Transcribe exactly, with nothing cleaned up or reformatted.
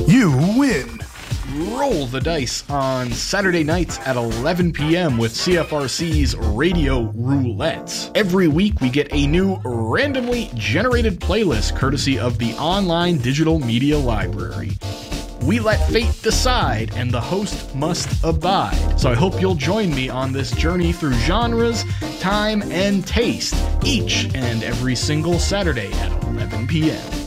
You win. Roll the dice on Saturday nights at eleven p.m. with C F R C's Radio Roulette. Every week we get a new randomly generated playlist courtesy of the online digital media library. We let fate decide, and the host must abide. So I hope you'll join me on this journey through genres, time, and taste, each and every single Saturday at eleven p.m.